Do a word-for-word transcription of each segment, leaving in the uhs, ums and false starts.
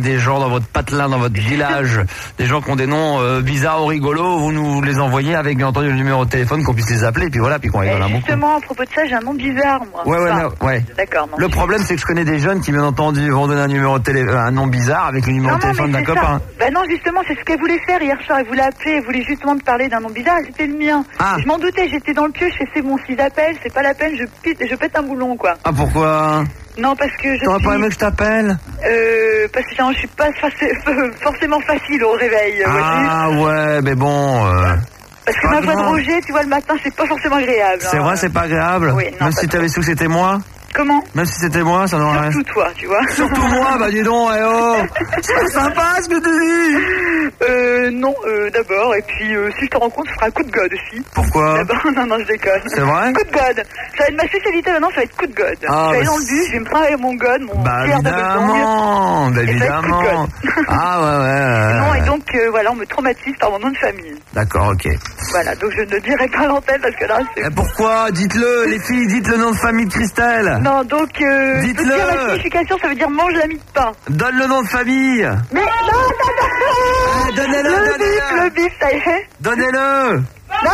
des gens dans votre patelin, dans votre village, des gens qui ont des noms euh, bizarres ou rigolos, vous nous les envoyez avec bien entendu le numéro de téléphone qu'on puisse les appeler, puis voilà, puis qu'on rigole un bon coup. Justement, à propos de ça, j'ai un nom bizarre, moi. Ouais, ouais, enfin, mais, ouais. D'accord. Non, le problème, c'est que je connais des jeunes qui, bien entendu, vont donner un numéro de télé, un nom bizarre avec le numéro non, de téléphone non, d'un copain. Bah non, justement, c'est ce qu'elle voulait faire hier soir. Elle voulait appeler, elle voulait justement te parler d'un nom bizarre. C'était le mien. Ah. Je m'en doutais, j'étais dans le pieu. Je fais c'est bon, s'ils appellent, c'est pas la peine. Je pète, je pète un boulon, quoi. Ah, pourquoi? Non, parce que je T'aurais suis... pas aimé que je t'appelle? Euh, parce que je suis pas faci- forcément facile au réveil. Ah ouais, mais bon... Euh... Parce que ma voix de Roger, tu vois, le matin, c'est pas forcément agréable. C'est hein. vrai, c'est pas agréable? Oui, non, même si t'avais su que c'était moi? Comment? Même si c'était moi, ça n'aurait rien. Surtout toi, tu vois. Surtout moi, bah dis donc, eh oh. C'est pas sympa ce que tu dis. Euh, non, euh, d'abord, et puis euh, si je te rencontre, ce sera un coup de god aussi. Pourquoi? D'abord, non, non, je déconne. C'est vrai? Coup de god. Ça va être ma spécialité maintenant, ça va être coup de god. Ah, je vais aller bah dans le bus, je vais me prendre avec mon god, mon bah pierre de évidemment, bah évidemment. Ah ouais, ouais, ouais. Non, et donc, euh, voilà, on me traumatise par mon nom de famille. D'accord, ok. Voilà, donc je ne dirai pas l'antenne parce que là, c'est... Et pourquoi? Dites-le, les filles, dites le nom de famille de Christelle. Non, donc, euh, je peux te dire la Dites-le. signification, ça veut dire mange la mie de pain. Donne le nom de famille. Mais non, non, non, Ah, donnez-le, Le bif, donnez-le. le bif, ça y est. Donnez-le. Non.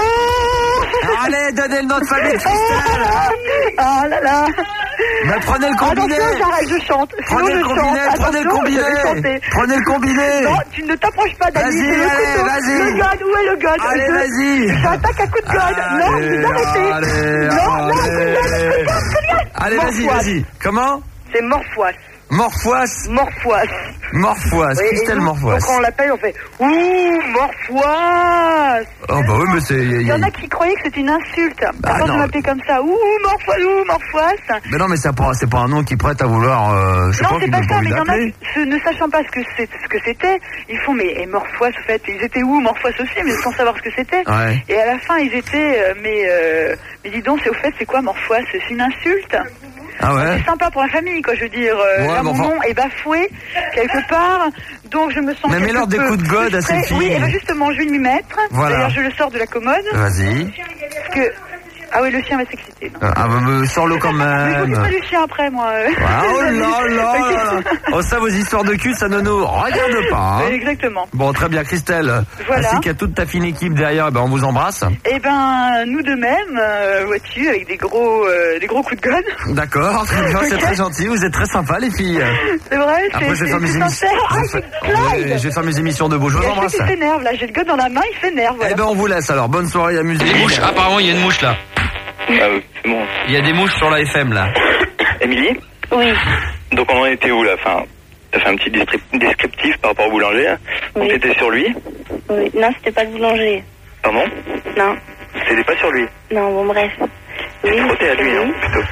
Allez, donnez le nom de famille de Christelle. Ah là là. Bah prenez le combiné. Attention, j'arrête, je chante. Sinon, Prenez je le combiné, chante. prenez le Attention, combiné. je vais chanter. Prenez le combiné. Non, tu ne t'approches pas d'Ali. Vas-y, c'est le allez, couteau. vas-y. Le god, où est le god? Allez, Je- vas-y. J'attaque à coup de god. Non, Allez, vous arrêtez. allez, Non, non, coup de god, coup de god, coup de god. Allez, vas-y, Morfoise. vas-y. Comment? C'est Morfoise. Morfoise. Morfoise. Morfoise. Oui, Christelle et nous, Morfoise. Donc on l'appelle, on fait ouh, Morfoise. Oh bah oui, mais c'est... Il y en a qui croyaient que c'était une insulte. Bah, Quand non. on m'appelait comme ça, ouh, Morfoise, ouh, Morfoise. Mais non, mais c'est pas, c'est pas un nom qui prête à vouloir... Euh, je sais Non, pas, c'est qui pas veut ça, envie mais il y en a d'appeler. qui, ce- ne sachant pas ce que c'est, ce que c'était, ils font, mais et Morfoise, au fait, ils étaient où, Morfoise aussi, mais sans savoir ce que c'était. Ouais. Et à la fin, ils étaient, euh, mais, euh, mais dis donc, c'est au fait, c'est quoi Morfoise? C'est une insulte. Ah ouais? C'est sympa pour la famille, quoi, je veux dire. Euh, Ouais, là, mais mon enfin- nom est bafoué, quelque part, donc je me sens Mais quelque mets-leur des peu coups de god à ces frustrée. filles. Oui, et ben justement, je vais m'y mettre. Voilà. D'ailleurs, je le sors de la commode. Vas-y. Parce que... Ah oui, le chien va s'exciter. non. Ah bah, bah, sors-le quand Mais je même. m'occupe pas du chien après, moi. Ah, oh là là là. Oh, ça, vos histoires de cul, ça ne nous regarde pas. Hein. Oui, exactement. Bon, très bien, Christelle. Voilà. Ainsi qu'à toute ta fine équipe derrière, eh ben, on vous embrasse. Eh ben, nous de même, euh, vois-tu, avec des gros, euh, des gros coups de god. D'accord, très bien, c'est très gentil. Vous êtes très sympa, les filles. C'est vrai, c'est Après, je vais faire mes c'est émissions. sincère. Ah, Je vais c'est faire- Clyde. Oui, je vais faire mes émissions debout. Je vous Et je embrasse. sais qu'il s'énerve, là. J'ai le god dans la main, il s'énerve, voilà. Eh ben, on vous laisse alors. Bonne soirée, amusez-vous. Des mouches. Apparemment, il y a une mouche là. Ah oui, c'est bon. Il y a des mouches sur la F M là. Émilie? Oui. Donc on en était où là? Enfin, t'as fait un petit descrip- descriptif par rapport au boulanger. Hein. Donc Oui. t'étais sur lui? Oui. Non, c'était pas le boulanger. Pardon? Non. T'étais pas sur lui? Non, bon, bref. Oui, Tu frottais à c'était lui, hein, lui. plutôt.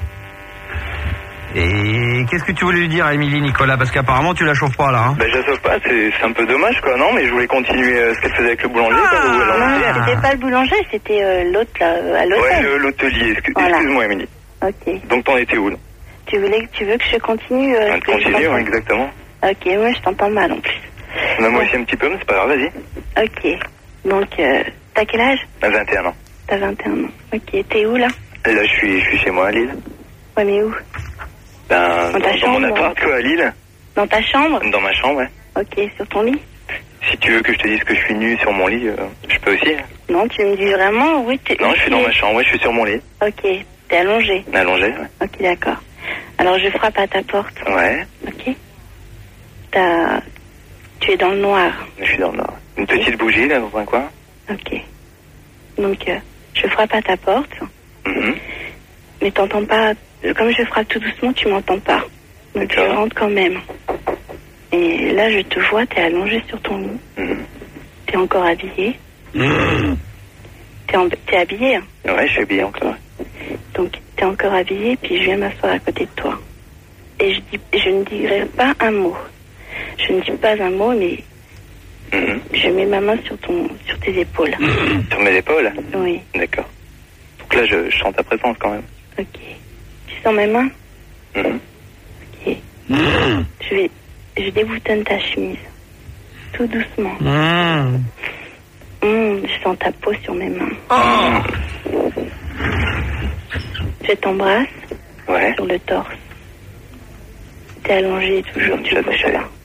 Et qu'est-ce que tu voulais lui dire à Émilie, Nicolas? Parce qu'apparemment, tu la chauffes pas là. Hein. Ben je la sauve pas, c'est c'est un peu dommage quoi, non? Mais je voulais continuer euh, ce qu'elle faisait avec le boulanger, quoi, où elle en Non, était. c'était pas le boulanger, c'était euh, l'autre, là, euh, à Ouais, l'hôtel. le- l'hôtelier, Excu- Voilà. excuse-moi Émilie. Ok. Donc t'en étais où là? Tu voulais, tu veux que je continue euh, Ah, ce que je continue, t'entends ouais, exactement. Ok, moi je t'entends mal en plus. Ben, moi aussi un petit peu, mais c'est pas grave, vas-y. Ok. Donc, euh, t'as quel âge? À vingt et un ans. T'as vingt et un ans. Ok, t'es où là? Là je suis, je suis chez moi à Lille. Ouais, mais où? Ben, Dans ta dans, dans mon chambre, appart quoi, à Lille. Dans ta chambre? Dans ma chambre, ouais. Ok, sur ton lit? Si tu veux que je te dise que je suis nu sur mon lit, euh, je peux aussi. Non, tu me dis vraiment, oui, t'es... Non, je suis dans ma chambre, ouais, je suis sur mon lit. Ok, t'es allongé. Allongé, ouais. Ok, d'accord. Alors je frappe à ta porte. Ouais, Ok. T'as... Tu es dans le noir. je suis dans le nord. Une petite bougie là dans un coin. Ok. Donc euh, je frappe à ta porte, Mhm. mais t'entends pas. Comme je frappe tout doucement, tu m'entends pas. Donc je D'accord. rentre quand même. Et là, je te vois, t'es allongé sur ton lit. Mhm. T'es encore habillé. T'es, en... t'es habillé, hein. Ouais, je suis habillé encore. Donc t'es encore habillé, puis je viens m'asseoir à côté de toi. Et je dis, je ne dirai pas un mot. Je ne dis pas un mot, mais Mhm. je mets ma main sur ton, sur tes épaules. Sur mes épaules. Oui. D'accord. Donc là, je, je sens ta présence quand même. Ok. Tu sens mes mains? Mhm. Ok. Je vais, je déboutonne ta chemise. Tout doucement. Mmh. Hum, je sens ta peau sur mes mains. Oh. Je t'embrasse Ouais. sur le torse. T'es allongé toujours, tu Ça, bouges c'est- pas.